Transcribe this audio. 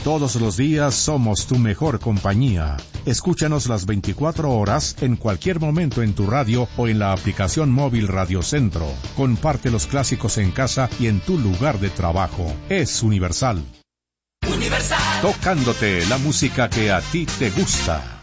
Todos los días somos tu mejor compañía. Escúchanos las 24 horas en cualquier momento en tu radio o en la aplicación móvil Radio Centro. Comparte los clásicos en casa y en tu lugar de trabajo. Es Universal. Universal. Tocándote la música que a ti te gusta.